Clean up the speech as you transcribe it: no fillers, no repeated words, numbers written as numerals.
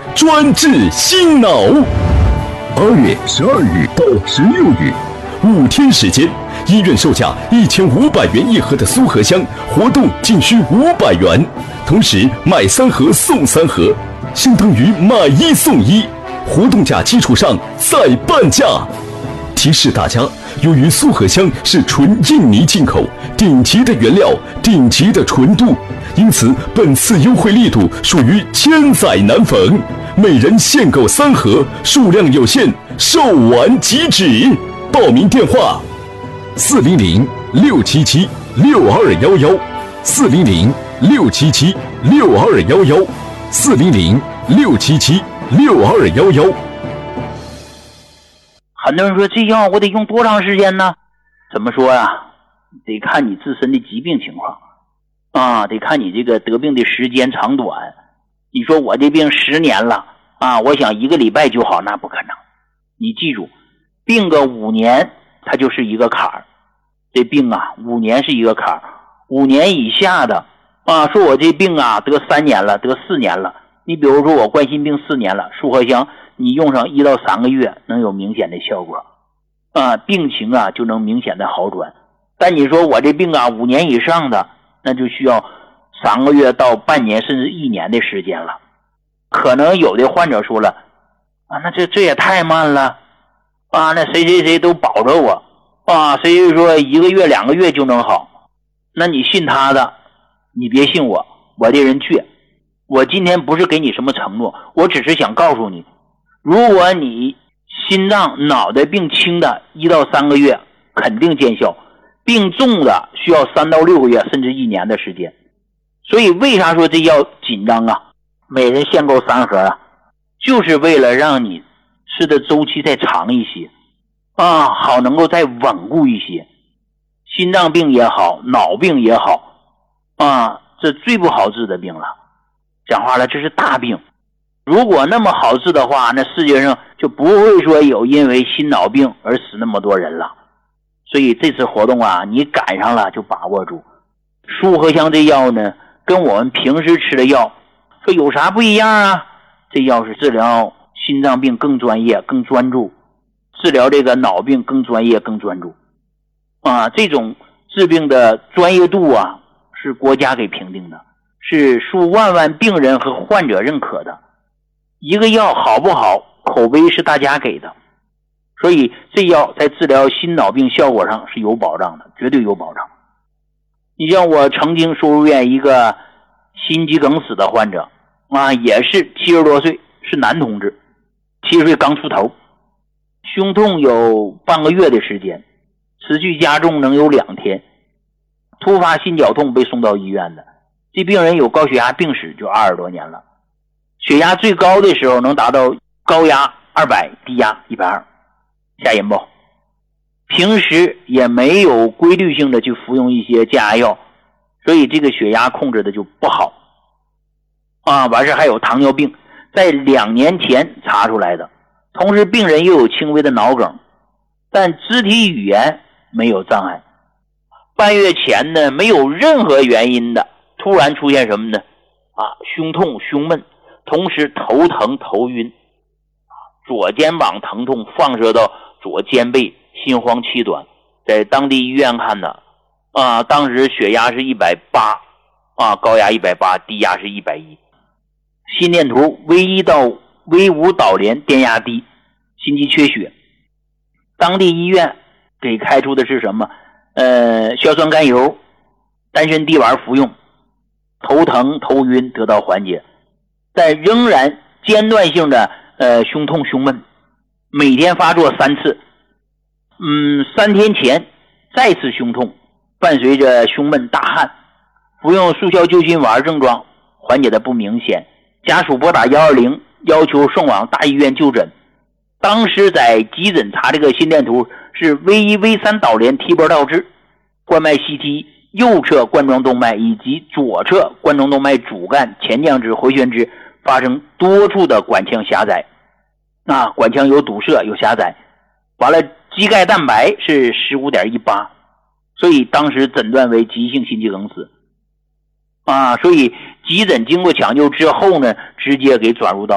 专治心脑。2月12日到16日，5天时间，医院售价1500元一盒的苏合香活动仅需500元，同时买3盒送3盒，相当于买1送1，活动价基础上再半价。提示大家，由于苏合香是纯印尼进口，顶级的原料，顶级的纯度，因此本次优惠力度属于千载难逢，每人限购3盒，数量有限，售完即止。报名电话：400-677-6211，400-677-6211，400-677-6211。 很多人说这药我得用多长时间呢？怎么说呀？得看你自身的疾病情况啊，得看你这个得病的时间长短。你说我这病10年了啊，我想1个礼拜就好，那不可能。你记住，病个5年它就是一个坎儿。这病啊5年是一个坎儿，5年以下的啊，说我这病啊得3年了，得4年了。你比如说我冠心病4年了，苏合香你用上1到3个月能有明显的效果啊，病情啊就能明显的好转。但你说我这病啊5年以上的，那就需要3个月到半年甚至1年的时间了。可能有的患者说了啊，那这也太慢了啊，那谁都保着我啊，谁说1个月2个月就能好，那你信他的，你别信我，我这人倔。我今天不是给你什么承诺，我只是想告诉你，如果你心脏脑袋病轻的1到3个月肯定见效，病重的需要3到6个月甚至1年的时间。所以为啥说这药紧张啊？每人限购3盒啊，就是为了让你吃的周期再长一些啊，好能够再稳固一些。心脏病也好，脑病也好啊，这最不好治的病了。讲话了，这是大病。如果那么好治的话，那世界上就不会说有因为心脑病而死那么多人了。所以这次活动啊，你赶上了就把握住。苏合香这药呢，跟我们平时吃的药说有啥不一样啊？这药是治疗心脏病更专业更专注，治疗这个脑病更专业更专注啊，这种治病的专业度啊是国家给评定的，是数万万病人和患者认可的。一个药好不好，口碑是大家给的，所以这药在治疗心脑病效果上是有保障的，绝对有保障。你像我曾经收入院一个心肌梗死的患者啊，也是70多岁，是男同志，70岁刚出头，胸痛有半个月的时间，持续加重能有2天，突发心绞痛被送到医院的。这病人有高血压病史就20多年了，血压最高的时候能达到高压200，低压120，吓人不？平时也没有规律性的去服用一些降压药，所以这个血压控制的就不好啊。完事还有糖尿病，在2年前查出来的，同时病人又有轻微的脑梗，但肢体语言没有障碍。半月前呢，没有任何原因的突然出现什么呢？啊，胸痛胸闷，同时头疼头晕，左肩膀疼痛放射到左肩背，心慌气短，在当地医院看的啊，当时血压是180啊，高压180，低压是110，心电图 V1 到 V5 导联，电压低，心肌缺血。当地医院给开出的是什么？硝酸甘油、丹参地丸服用，头疼头晕得到缓解，但仍然间断性的胸痛胸闷，每天发作3次。3天前再次胸痛，伴随着胸闷大汗，服用速效救心丸，症状缓解的不明显，家属拨打120要求送往大医院就诊。当时在急诊查这个心电图是 V1 V3 导联 T 波倒置，冠脉 CT 右侧冠状动脉以及左侧冠状动脉主干前降支回旋支发生多处的管腔狭窄，管腔有堵塞有狭窄，完了肌钙蛋白是 15.18， 所以当时诊断为急性心肌梗死所以急诊经过抢救之后呢，直接给转入到